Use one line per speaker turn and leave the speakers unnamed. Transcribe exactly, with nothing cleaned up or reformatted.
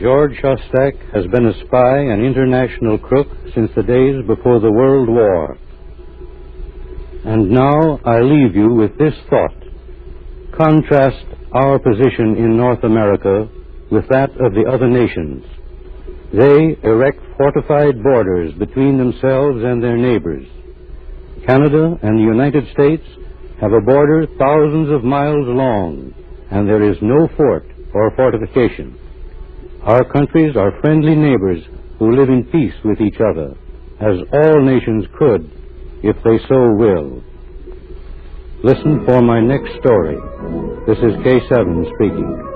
George Shostak has been a spy and international crook since the days before the World War. And now I leave you with this thought. Contrast our position in North America with that of the other nations. They erect fortified borders between themselves and their neighbors. Canada and the United States have a border thousands of miles long, and there is no fort or fortification. Our countries are friendly neighbors who live in peace with each other, as all nations could if they so will. Listen for my next story. This is K seven speaking.